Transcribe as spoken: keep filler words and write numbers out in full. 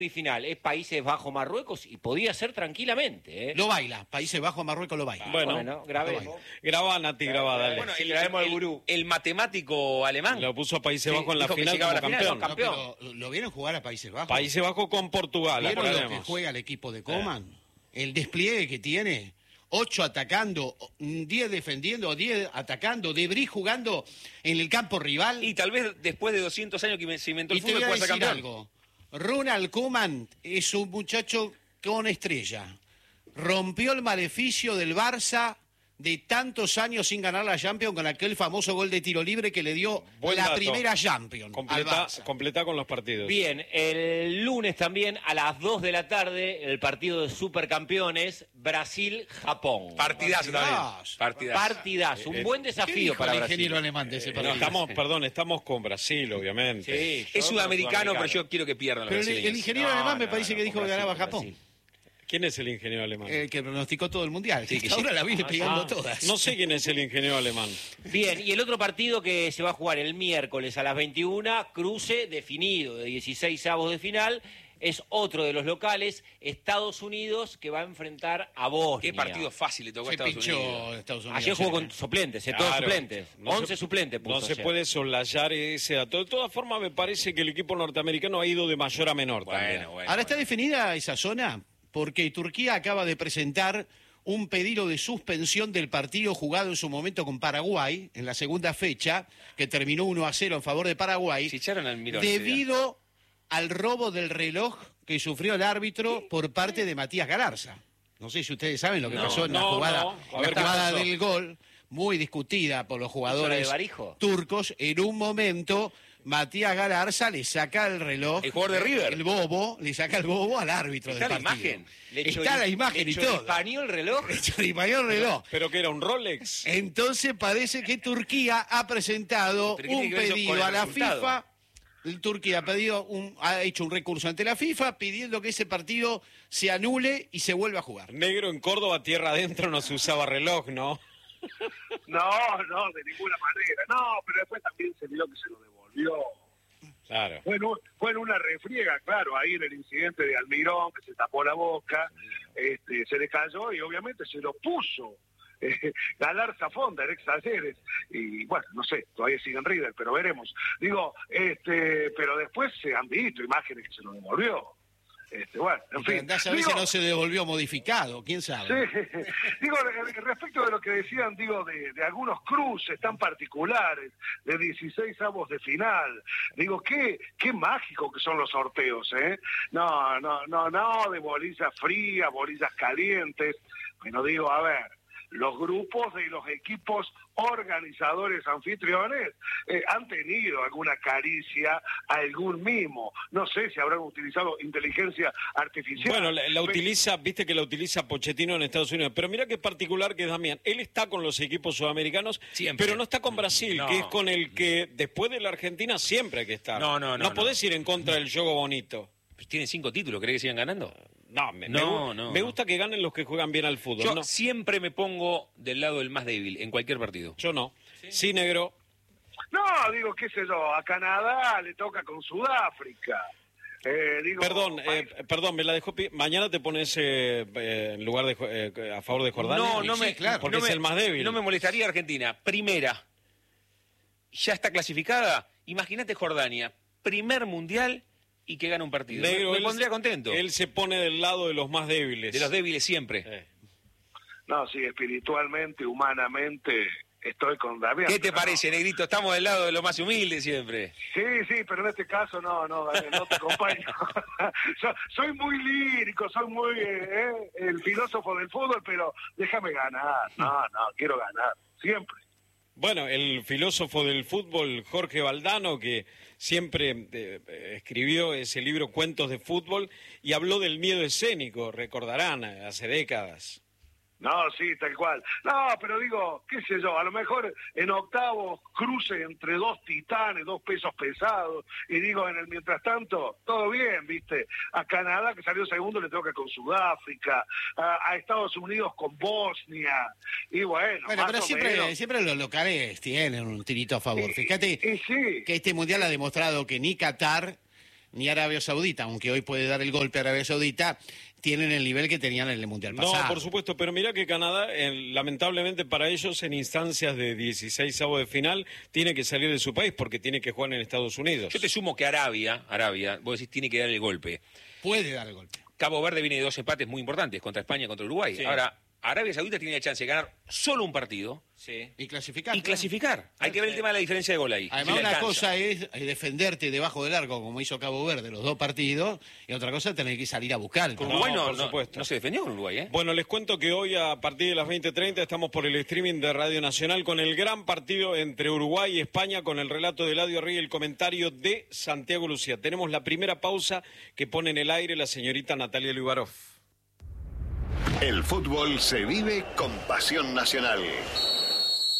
Semifinal es Países Bajos-Marruecos y podía ser tranquilamente, ¿eh? Lo baila, Países Bajos-Marruecos lo baila. Bueno, Bueno, grabemos. grabá, Nati, grabá, dale. Bueno, el, traemos al el- gurú. el matemático alemán. Lo puso a Países Sí, Bajos en la dijo que final llegaba como a la final, campeón. no, No, campeón. pero, ¿lo vieron jugar a Países Bajos? Países Bajos con Portugal, ¿Vieron lo que acordemos. juega el equipo de Coman? El despliegue que tiene. Ocho atacando, diez defendiendo, diez atacando, Debris jugando en el campo rival. Y tal vez después de doscientos años que se inventó Y el te fútbol voy a puede ser decir campeón. algo. Ronald Koeman es un muchacho con estrella. Rompió el maleficio del Barça de tantos años sin ganar la Champions con aquel famoso gol de tiro libre que le dio Buen la dato. primera Champions al Completa, Barça. completa con los partidos. Bien, el lunes también a las dos de la tarde, el partido de supercampeones, Brasil-Japón. Partidazo también. Partidazo. Partidazo. Partidazo, un buen ¿Qué desafío dijo para el Brasil. ingeniero alemán de ese No, partido? estamos, perdón, estamos con Brasil, obviamente. Sí, yo Es sudamericano, pero sudamericano. yo quiero que pierdan los Pero el, brasileños. el ingeniero No, alemán me no, parece no, que dijo con que ganaba Brasil, Japón. Brasil. ¿Quién es el ingeniero alemán? El que pronosticó todo el mundial. Sí, que que hasta sí. ahora la viene Ah, pegando ah. todas. No sé quién es el ingeniero alemán. Bien, y el otro partido que se va a jugar el miércoles a las veintiuna, cruce definido de dieciséis avos de final, es otro de los locales, Estados Unidos, que va a enfrentar a Bosnia. Qué partido fácil le tocó a Se Estados pinchó Unidos. Estados Unidos. Ayer jugó con suplentes, eh, todos Claro, suplentes. no once se- suplentes puso No se ayer. puede soslayar ese dato. De todas formas, me parece que el equipo norteamericano ha ido de mayor a menor también. Bueno, bueno. Ahora está definida esa zona porque Turquía acaba de presentar un pedido de suspensión del partido jugado en su momento con Paraguay, en la segunda fecha, que terminó uno a cero en favor de Paraguay, Se echaron al Mirón ese día. debido al robo del reloj que sufrió el árbitro por parte de Matías Galarza. No sé si ustedes saben lo que No, pasó en la no, jugada, no. A la ver qué jugada pasó. del gol, muy discutida por los jugadores de Barijo? turcos. En un momento, Matías Galarza le saca el reloj. El jugador de River. El bobo, le saca el bobo al árbitro ¿Está del la partido. imagen? Le Está la imagen y todo. ¿Español el reloj? Le choripañó el reloj. ¿Pero que era un Rolex? Entonces parece que Turquía ha presentado ¿Pero qué un tiene que ver eso pedido con el a la resultado? FIFA. Turquía ha, pedido un, ha hecho un recurso ante la FIFA pidiendo que ese partido se anule y se vuelva a jugar. Negro, en Córdoba, tierra adentro, no se usaba reloj, ¿no? No, no, de ninguna manera. No, pero después también se vio que se lo devolvió. Claro. Fue en, un- fue en una refriega, claro, ahí en el incidente de Almirón, que se tapó la boca, este, se le cayó y obviamente se lo puso. Eh, Galarza Fonda, ex Talleres, y bueno, no sé, todavía sigue en River, pero veremos. Digo, este, pero después se han visto imágenes que se lo devolvió. Este, bueno, en fin. Andá a saber Digo, si no se devolvió modificado, quién sabe. Sí, digo, re- respecto de lo que decían, digo, de, de algunos cruces tan particulares, de dieciséis avos de final, digo, qué, qué mágico que son los sorteos, ¿eh? No, no, no, no, de bolillas frías, bolillas calientes, pero digo, a ver, los grupos de los equipos organizadores anfitriones eh, han tenido alguna caricia, algún mimo. No sé si habrán utilizado inteligencia artificial. Bueno, la, la Pe- utiliza, viste que la utiliza Pochettino en Estados Unidos. Pero mira qué particular que es Damián. Él está con los equipos sudamericanos, Siempre. pero no está con Brasil, No. que es con el que después de la Argentina siempre hay que estar. No, no, no, No podés ir en contra del juego bonito. Tienen cinco títulos, ¿crees que sigan ganando? No, me, No, me gu- no, me no. gusta que ganen los que juegan bien al fútbol. Yo no, siempre me pongo del lado del más débil, en cualquier partido. yo no. Sí, negro. No, digo, qué sé yo, a Canadá le toca con Sudáfrica. Eh, digo, Perdón, país- eh, perdón, me la dejó. pi- Mañana te pones eh, eh, en lugar de jo- eh, a favor de Jordania. No, no me, Sí, claro. porque no es me- el más débil. No me molestaría Argentina. Primera, ya está clasificada. Imagínate Jordania, primer mundial y que gana un partido. Negro, me él- pondría contento. Él se pone del lado de los más débiles. De los débiles siempre. Eh. No, sí, espiritualmente, humanamente, estoy con Damián. ¿Qué te pero no. parece, Negrito? Estamos del lado de los más humildes siempre. Sí, sí, pero en este caso no, no, Damián, no te acompaño. So- soy muy lírico, soy muy eh, eh, el filósofo del fútbol, pero déjame ganar. No, no, quiero ganar, siempre. Bueno, el filósofo del fútbol, Jorge Valdano, que siempre eh, escribió ese libro Cuentos de Fútbol y habló del miedo escénico, recordarán, hace décadas. No, sí, tal cual. No, pero digo, qué sé yo, a lo mejor en octavos cruce entre dos titanes, dos pesos pesados, y digo, en el mientras tanto, todo bien, ¿viste? A Canadá, que salió segundo, le toca con Sudáfrica, a, a Estados Unidos con Bosnia, y bueno, Bueno, más pero o siempre, menos. siempre los locales tienen un tirito a favor. Y- Fíjate y sí. que este mundial ha demostrado que ni Qatar ni Arabia Saudita, aunque hoy puede dar el golpe a Arabia Saudita, tienen el nivel que tenían en el Mundial pasado. No, por supuesto, pero mirá que Canadá, eh, lamentablemente para ellos, en instancias de dieciseisavos de final, tiene que salir de su país porque tiene que jugar en Estados Unidos. Yo te sumo que Arabia, Arabia, vos decís, tiene que dar el golpe. Puede dar el golpe. Cabo Verde viene de dos empates muy importantes, contra España y contra Uruguay. Sí. Ahora, Arabia Saudita tiene la chance de ganar solo un partido Sí. Y clasificar. y clasificar. Hay que ver el tema de la diferencia de gol ahí. Además, si le una alcanza. cosa es eh, defenderte debajo del arco, como hizo Cabo Verde los dos partidos, y otra cosa es tener que salir a buscar. Con No, Uruguay no, por no- supuesto. no se defendió con Uruguay, ¿eh? Bueno, les cuento que hoy a partir de las veinte treinta estamos por el streaming de Radio Nacional con el gran partido entre Uruguay y España con el relato de Eladio Rey y el comentario de Santiago Lucía. Tenemos la primera pausa que pone en el aire la señorita Natalia Liubarov. El fútbol se vive con pasión nacional.